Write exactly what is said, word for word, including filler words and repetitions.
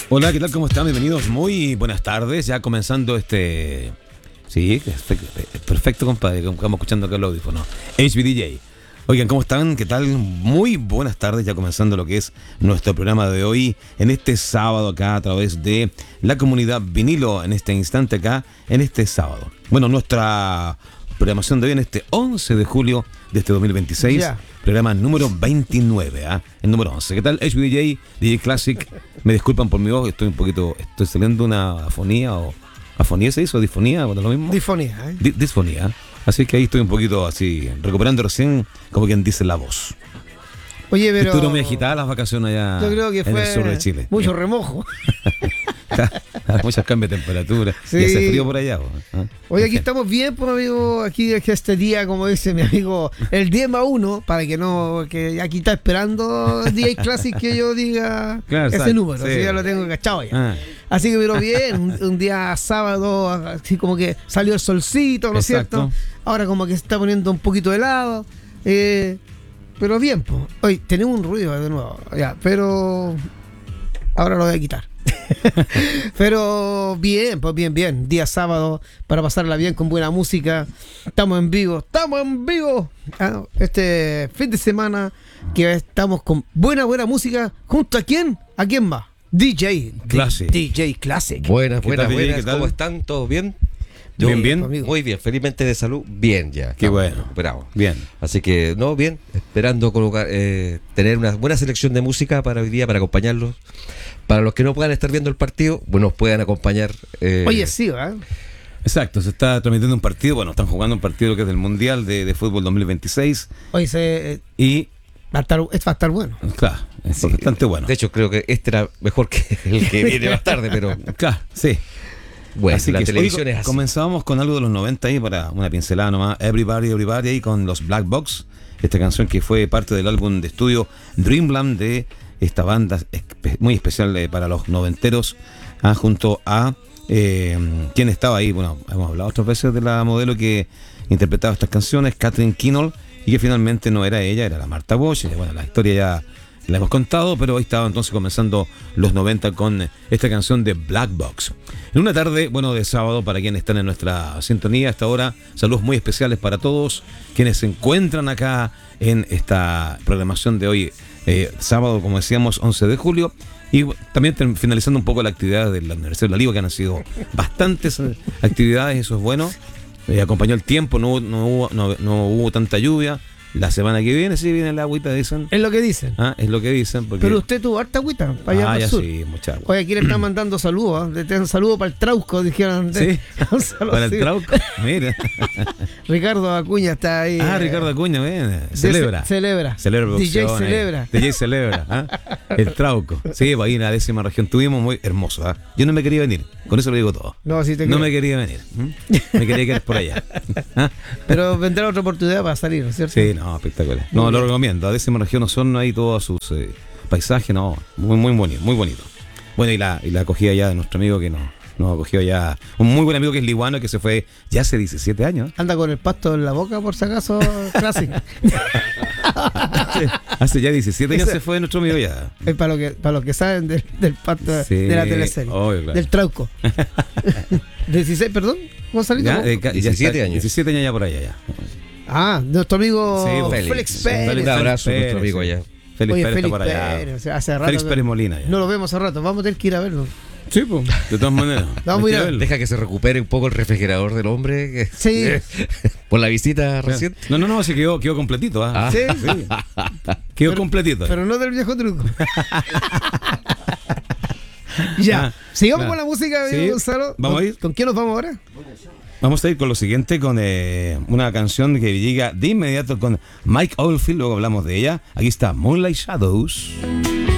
Hola, ¿qué tal? ¿Cómo están? Bienvenidos. Muy buenas tardes. Ya comenzando este... Sí, perfecto, compadre. Estamos escuchando acá el audífono. H B D J. Oigan, ¿cómo están? ¿Qué tal? Muy buenas tardes. Ya comenzando lo que es nuestro programa de hoy. En este sábado acá a través de la comunidad vinilo. En este instante acá, en este sábado. Bueno, nuestra programación de hoy en este once de julio de este dos mil veintiséis. Yeah. Programa número veintinueve, ¿ah? ¿eh? El número once. ¿Qué tal? H B D J, D J Classic. Me disculpan por mi voz, estoy un poquito, estoy saliendo una afonía o... ¿Afonía se hizo? ¿Disfonía? ¿O lo mismo? Disfonía, ¿eh? Di- disfonía. Así que ahí estoy un poquito así, recuperando recién, como quien dice, la voz. Oye, pero... Estuvieron muy agitadas las vacaciones allá yo creo que en fue el sur de Chile. Mucho remojo. Muchos cambios de temperatura. Sí. Y hace frío por allá. ¿eh? Oye, aquí estamos bien, pues, amigo. Aquí es que este día, como dice mi amigo, el diez más uno, para que no, que aquí está esperando D J Classic que yo diga claro, ese exacto, número. sí. Así ya lo tengo cachado ya. Ah. Así que, pero bien, un, un día sábado, así como que salió el solcito, ¿no es cierto? Ahora como que se está poniendo un poquito de helado. Eh, pero bien, pues. Hoy tenemos un ruido de nuevo, ya, pero ahora lo voy a quitar. Pero bien, pues bien, bien. Día sábado para pasarla bien con buena música. Estamos en vivo, estamos en vivo. Ah, este fin de semana que estamos con buena, buena música. ¿Junto a quién? ¿A quién va? D J Classic. D J Classic. Buenas, buenas, tal, buenas. ¿qué tal? ¿Cómo están? ¿Todos bien? Yo, bien, bien. Amigo. Muy bien, felizmente de salud, bien ya. Qué bueno. Recuperados. Bien. Así que, no, bien, esperando colocar, eh, tener una buena selección de música para hoy día, para acompañarlos. Para los que no puedan estar viendo el partido, bueno, nos puedan acompañar. Eh, Oye, sí, ¿verdad? Exacto, se está transmitiendo un partido, bueno, están jugando un partido que es del Mundial de, de Fútbol dos mil veintiséis. Oye, se, eh, Y, va a estar, esto va a estar bueno. claro, es sí, bastante bueno. De hecho, creo que este era mejor que el que viene más tarde, pero Claro, sí. bueno, Así la que televisión hoy es así. comenzábamos con algo de los noventa ahí para una pincelada nomás. Everybody, Everybody ahí con los Black Box. Esta canción que fue parte del álbum de estudio Dreamland de esta banda espe- muy especial eh, para los noventeros, ah, junto a eh, quien estaba ahí. Bueno, hemos hablado otras veces de la modelo que interpretaba estas canciones, Catherine Kinnell, y que finalmente no era ella, era la Martha Wash. Y bueno, la historia ya la hemos contado, pero hoy estaba entonces comenzando los noventa con esta canción de Black Box. En una tarde, bueno, de sábado, para quienes están en nuestra sintonía hasta ahora, saludos muy especiales para todos quienes se encuentran acá en esta programación de hoy, eh, sábado, como decíamos, once de julio. Y también ten, finalizando un poco la actividad de la Universidad de la Liga, que han sido bastantes actividades, eso es bueno. Eh, acompañó el tiempo, no, hubo- no, hubo, no, no hubo tanta lluvia. La semana que viene sí viene la agüita, dicen. Es lo que dicen. Ah, es lo que dicen. Porque... Pero usted tuvo harta agüita para allá ah, para ya el sur. sí, mucha agua. Oye, aquí le están mandando saludos. ¿eh? Un saludo para el Trauco, dijeron. Sí, Un saludo, para el sí. Trauco, mira. Ricardo Acuña está ahí. Ah, eh, Ricardo Acuña, ven, de- celebra. Celebra. Celebra D J producción, celebra. eh. D J celebra, ¿ah? El Trauco. Sí, pues ahí en la décima región tuvimos muy hermoso, ¿ah? Yo no me quería venir, con eso lo digo todo. No, sí te No creo. me quería venir. ¿m? Me quería quedar por allá. ¿Ah? Pero vendrá otra oportunidad para salir, ¿no es cierto? Sí, no, espectacular. No, Muy lo bien. recomiendo. La décima región son ahí todos sus eh, paisajes, no, muy, muy bonito, muy bonito. Bueno, y la, y la acogida ya de nuestro amigo que nos, nos acogió ya, un muy buen amigo que es Libuano, que se fue ya hace diecisiete años. Anda con el pasto en la boca, por si acaso, Classic. hace, hace ya diecisiete años se fue nuestro amigo ya. Es para, lo que, para los que saben del, del pasto Sí, de la teleserie. obvio, claro. Del Trauco. dieciséis, perdón, Gonzalito. Ya, eh, ca- ya diecisiete está, años. diecisiete años ya por allá ya. Ah, nuestro amigo Sí, Félix, Félix. Pérez. Un abrazo a Pérez, nuestro amigo sí. allá. Félix Oye, Pérez Félix está por allá. Pérez, o sea, hace rato Félix que Pérez Molina ya. no lo vemos hace rato, vamos a tener que ir a verlo. Sí, pues, de todas maneras. Vamos Hay a ir que a- verlo. Deja que se recupere un poco el refrigerador del hombre. Que, Sí. por la visita reciente. No, no, no, se quedó, quedó completito. ¿ah? Ah. Sí, Quedó Pero- completito. pero no del viejo truco. Ya, Ah, sigamos claro. con la música, amigo Sí, Gonzalo. vamos ¿Con, a ir. ¿Con quién nos vamos ahora? Vamos a ir con lo siguiente, con eh, una canción que llega de inmediato con Mike Oldfield, luego hablamos de ella. Aquí está Moonlight Shadows.